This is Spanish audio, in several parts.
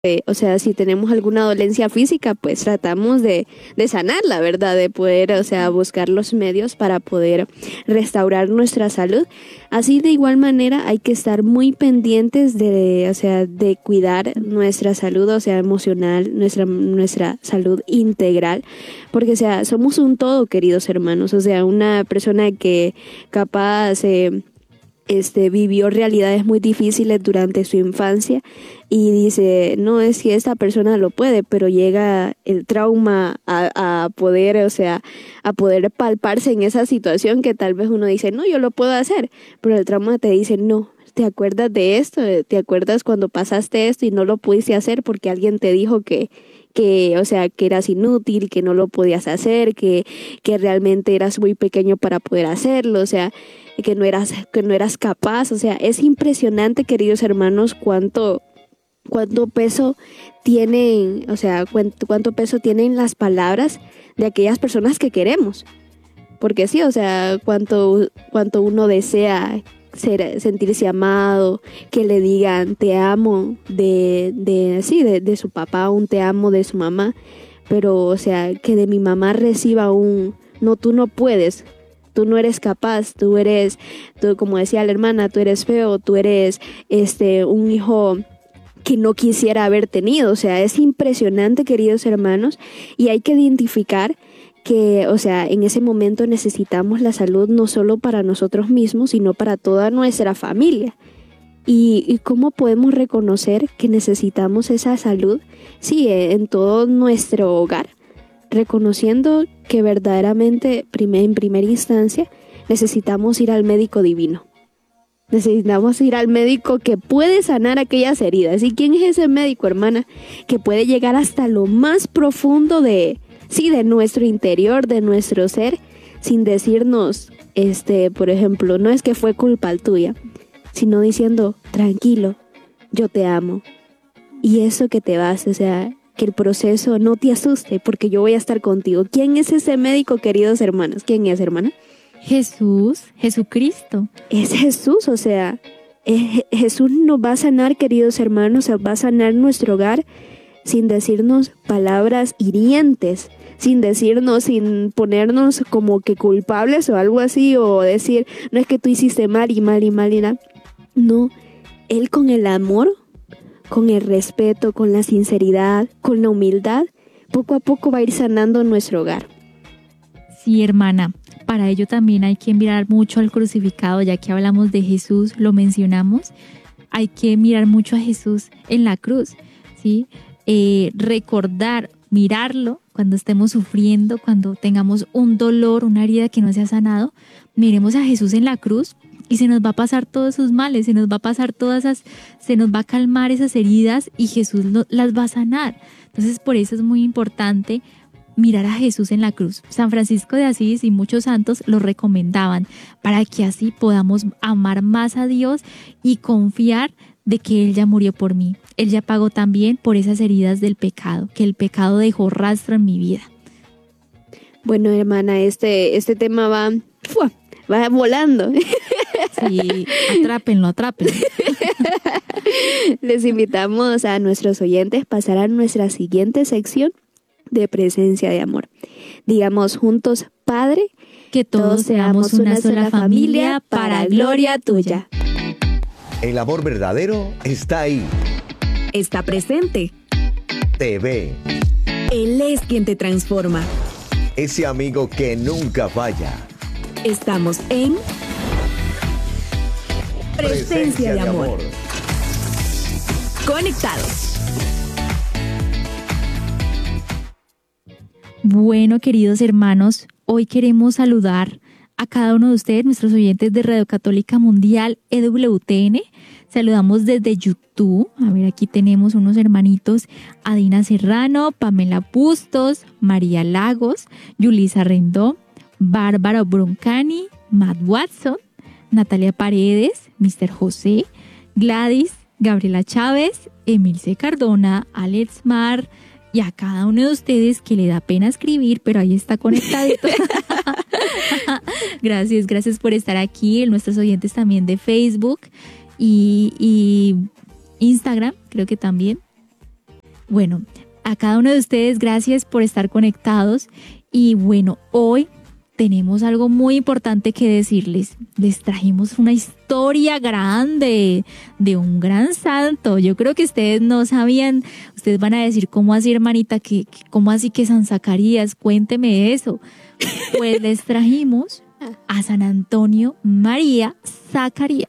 O sea, si tenemos alguna dolencia física, pues tratamos de sanarla, ¿verdad? De poder, o sea, buscar los medios para poder restaurar nuestra salud. Así de igual manera hay que estar muy pendientes de, o sea, de cuidar nuestra salud, o sea, emocional, nuestra salud integral, porque, o sea, somos un todo, queridos hermanos. O sea, una persona que capaz vivió realidades muy difíciles durante su infancia y dice, no, es que esta persona lo puede, pero llega el trauma a poder, o sea, a poder palparse en esa situación que tal vez uno dice, no, yo lo puedo hacer, pero el trauma te dice, no, ¿te acuerdas de esto? ¿Te acuerdas cuando pasaste esto y no lo pudiste hacer porque alguien te dijo que o sea, que eras inútil, que no lo podías hacer, que realmente eras muy pequeño para poder hacerlo, o sea, que no eras capaz? O sea, es impresionante, queridos hermanos, cuánto peso tienen, o sea, cuánto peso tienen las palabras de aquellas personas que queremos. Porque sí, o sea, cuánto uno desea sentirse amado, que le digan te amo de su papá, un te amo de su mamá, pero, o sea, que de mi mamá reciba un no, tú no puedes, tú no eres capaz, tú como decía la hermana, tú eres feo, tú eres un hijo que no quisiera haber tenido. O sea, es impresionante, queridos hermanos, y hay que identificar que, o sea, en ese momento necesitamos la salud no solo para nosotros mismos, sino para toda nuestra familia. ¿Y cómo podemos reconocer que necesitamos esa salud? Sí, en todo nuestro hogar, reconociendo que verdaderamente, en primera instancia, necesitamos ir al médico divino. Necesitamos ir al médico que puede sanar aquellas heridas. ¿Y quién es ese médico, hermana? Que puede llegar hasta lo más profundo de nuestro interior, de nuestro ser, sin decirnos, por ejemplo, no es que fue culpa tuya, sino diciendo, tranquilo, yo te amo. Y eso que te vas, o sea, que el proceso no te asuste, porque yo voy a estar contigo. ¿Quién es ese médico, queridos hermanos? ¿Quién es, hermana? Jesucristo. Es Jesús, o sea, Jesús nos va a sanar, queridos hermanos, va a sanar nuestro hogar sin decirnos palabras hirientes, sin ponernos como que culpables o algo así, o decir, no es que tú hiciste mal y mal y mal y nada. No, Él con el amor, con el respeto, con la sinceridad, con la humildad, poco a poco va a ir sanando nuestro hogar. Sí, hermana, para ello también hay que mirar mucho al crucificado, ya que hablamos de Jesús, lo mencionamos, hay que mirar mucho a Jesús en la cruz, ¿sí? Recordar, mirarlo cuando estemos sufriendo, cuando tengamos un dolor, una herida que no se ha sanado, miremos a Jesús en la cruz y se nos va a pasar todos esos males, se nos va a calmar esas heridas y Jesús las va a sanar. Entonces, por eso es muy importante mirar a Jesús en la cruz. San Francisco de Asís y muchos santos lo recomendaban para que así podamos amar más a Dios y confiar de que Él ya murió por mí. Él ya pagó también por esas heridas del pecado, que el pecado dejó rastro en mi vida. Bueno, hermana, este tema va volando. Sí, atrápenlo. Les invitamos a nuestros oyentes a pasar a nuestra siguiente sección de presencia de amor. Digamos juntos, Padre, que todos seamos una sola familia para gloria tuya. El amor verdadero está ahí. Está presente. Te ve. Él es quien te transforma. Ese amigo que nunca falla. Estamos en Presencia de amor. Conectados. Bueno, queridos hermanos, hoy queremos saludar a cada uno de ustedes, nuestros oyentes de Radio Católica Mundial EWTN. Saludamos desde YouTube. A ver, aquí tenemos unos hermanitos: Adina Serrano, Pamela Bustos, María Lagos, Yulisa Rendón, Bárbara Broncani, Matt Watson, Natalia Paredes, Mr. José, Gladys, Gabriela Chávez, Emilce Cardona, Alex Mar, y a cada uno de ustedes que le da pena escribir, pero ahí está conectadito. Gracias por estar aquí. Nuestros oyentes también de Facebook y Instagram, creo que también. Bueno, a cada uno de ustedes, gracias por estar conectados. Y bueno, hoy tenemos algo muy importante que decirles. Les trajimos una historia grande de un gran santo. Yo creo que ustedes no sabían. Ustedes van a decir, ¿cómo así, hermanita? ¿Cómo así que San Zacarías? Cuénteme eso. Pues les trajimos a San Antonio María Zacarías.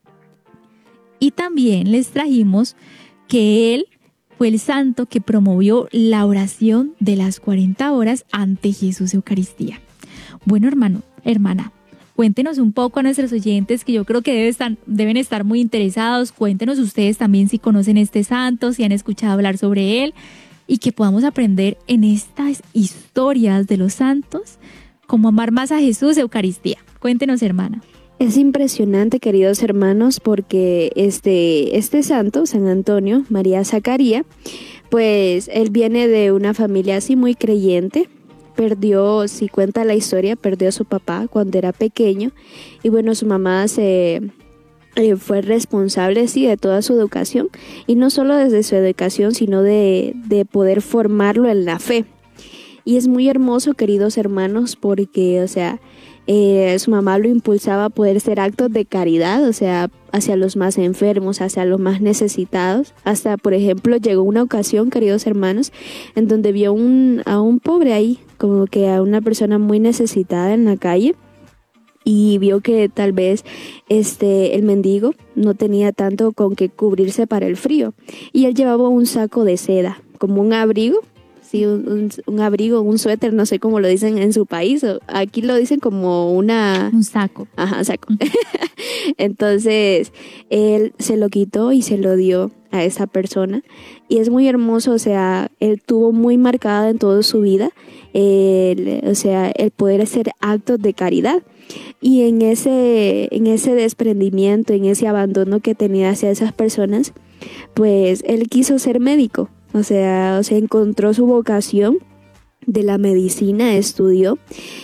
Y también les trajimos que él fue el santo que promovió la oración de las 40 horas ante Jesús Eucaristía. Bueno, hermano, hermana, cuéntenos un poco a nuestros oyentes, que yo creo que deben estar muy interesados. Cuéntenos ustedes también si conocen este santo, si han escuchado hablar sobre él, y que podamos aprender en estas historias de los santos cómo amar más a Jesús Eucaristía. Cuéntenos, hermana. Es impresionante, queridos hermanos, porque este santo, San Antonio María Zacarías, pues él viene de una familia así muy creyente. Perdió, si cuenta la historia, perdió a su papá cuando era pequeño, y bueno, su mamá fue responsable, sí, de toda su educación, y no solo desde su educación, sino de poder formarlo en la fe. Y es muy hermoso, queridos hermanos, porque, su mamá lo impulsaba a poder hacer actos de caridad, hacia los más enfermos, hacia los más necesitados. Hasta, por ejemplo, llegó una ocasión, queridos hermanos, en donde vio a un pobre ahí, como que a una persona muy necesitada en la calle, y vio que tal vez el mendigo no tenía tanto con qué cubrirse para el frío, y él llevaba un saco de seda, como un abrigo. Sí, un abrigo, un suéter, no sé cómo lo dicen en su país. Aquí lo dicen como un saco. Ajá, saco. Entonces, él se lo quitó y se lo dio a esa persona. Y es muy hermoso, él tuvo muy marcada en toda su vida, el poder hacer actos de caridad. Y en ese desprendimiento, en ese abandono que tenía hacia esas personas, pues él quiso ser médico. Encontró su vocación de la medicina, estudió,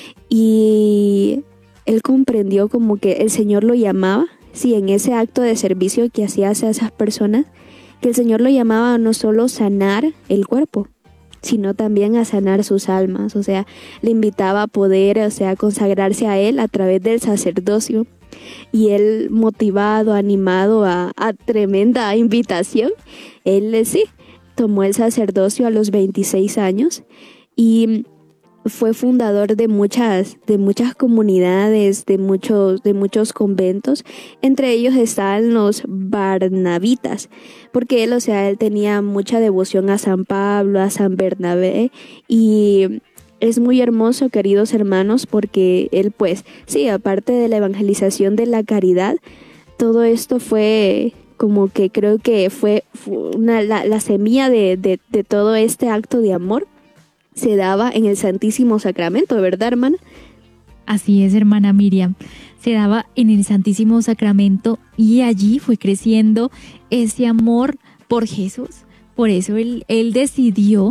y él comprendió como que el Señor lo llamaba, sí, en ese acto de servicio que hacía hacia esas personas, que el Señor lo llamaba a no solo sanar el cuerpo, sino también a sanar sus almas. Le invitaba a poder, consagrarse a Él a través del sacerdocio. Y él, motivado, animado a tremenda invitación, él sí tomó el sacerdocio a los 26 años y fue fundador de muchas comunidades, de muchos conventos. Entre ellos estaban los barnabitas, porque él tenía mucha devoción a San Pablo, a San Bernabé, y es muy hermoso, queridos hermanos, porque él, pues, sí, aparte de la evangelización de la caridad, todo esto fue como que creo que fue la semilla de todo este acto de amor se daba en el Santísimo Sacramento, ¿verdad, hermana? Así es, hermana Miriam. Se daba en el Santísimo Sacramento y allí fue creciendo ese amor por Jesús. Por eso él decidió,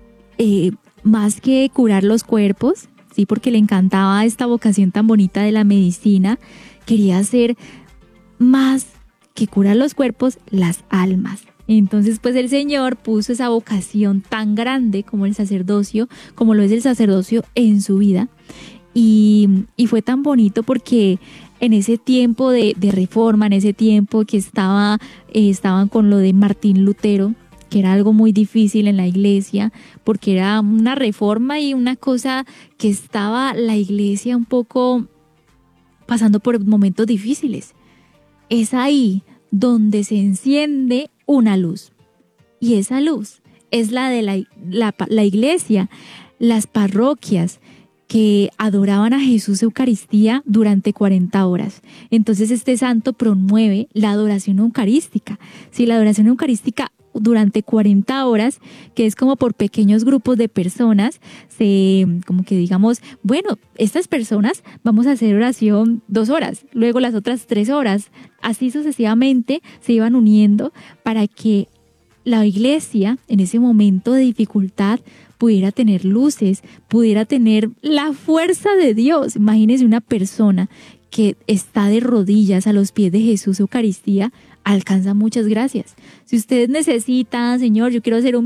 más que curar los cuerpos, sí, porque le encantaba esta vocación tan bonita de la medicina, quería hacer más que curar los cuerpos, las almas. Entonces, pues el Señor puso esa vocación tan grande como el sacerdocio, como lo es el sacerdocio en su vida. Y fue tan bonito porque en ese tiempo de reforma, en ese tiempo que estaban con lo de Martín Lutero, que era algo muy difícil en la iglesia, porque era una reforma y una cosa que estaba la iglesia un poco pasando por momentos difíciles. Es ahí donde se enciende una luz. Y esa luz es la de la iglesia, las parroquias que adoraban a Jesús Eucaristía durante 40 horas. Entonces este santo promueve la adoración eucarística. Si la adoración eucarística durante 40 horas, que es como por pequeños grupos de personas, como que digamos, bueno, estas personas vamos a hacer oración 2 horas, luego las otras 3 horas, así sucesivamente se iban uniendo para que la iglesia en ese momento de dificultad pudiera tener luces, pudiera tener la fuerza de Dios. Imagínense una persona que está de rodillas a los pies de Jesús Eucaristía, alcanza muchas gracias. Si ustedes necesitan, Señor, yo quiero hacer un